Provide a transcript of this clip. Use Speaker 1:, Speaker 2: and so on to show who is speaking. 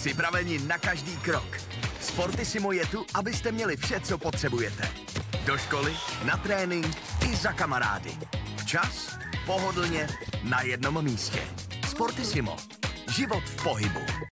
Speaker 1: Připraveni na každý krok. Sportissimo je tu, abyste měli vše, co potřebujete. Do školy, na trénink i za kamarády. Včas, pohodlně, na jednom místě. Sportissimo. Život v pohybu.